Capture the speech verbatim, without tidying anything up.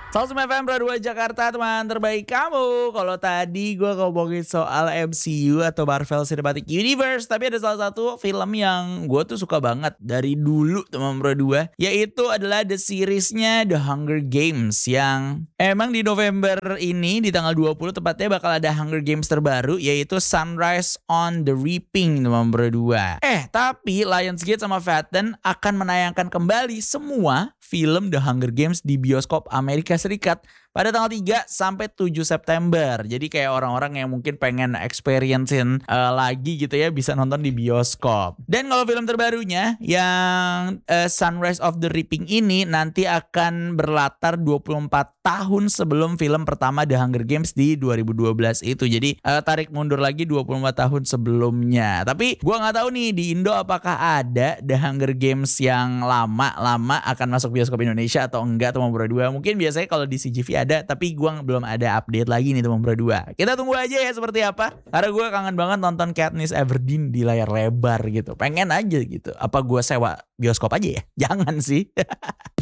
seratus F M Pro dua Jakarta, teman terbaik kamu. Kalau tadi gue ngomongin soal M C U atau Marvel Cinematic Universe, tapi ada salah satu film yang gue tuh suka banget dari dulu, teman Pro dua, yaitu adalah the seriesnya The Hunger Games, yang emang di November ini di tanggal dua puluh tepatnya bakal ada Hunger Games terbaru, yaitu Sunrise on the Reaping, teman Pro dua. Eh, tapi Lionsgate sama Fathom akan menayangkan kembali semua film The Hunger Games di bioskop Amerika Serikat pada tanggal tiga sampai tujuh September. Jadi kayak orang-orang yang mungkin pengen experience-in uh, lagi gitu ya, bisa nonton di bioskop. Dan kalau film terbarunya yang uh, Sunrise of the Reaping ini nanti akan berlatar dua puluh empat tahun sebelum film pertama The Hunger Games di dua ribu dua belas itu. Jadi uh, tarik mundur lagi dua puluh empat tahun sebelumnya. Tapi gua nggak tahu nih di Indo apakah ada The Hunger Games yang lama-lama akan masuk bioskop Indonesia atau enggak, teman Pro dua. Mungkin biasanya kalau di C G V ada, tapi gue belum ada update lagi nih, teman Pro dua. Kita tunggu aja ya seperti apa. Karena gue kangen banget nonton Katniss Everdeen di layar lebar gitu. Pengen aja gitu. Apa gue sewa bioskop aja ya? Jangan sih.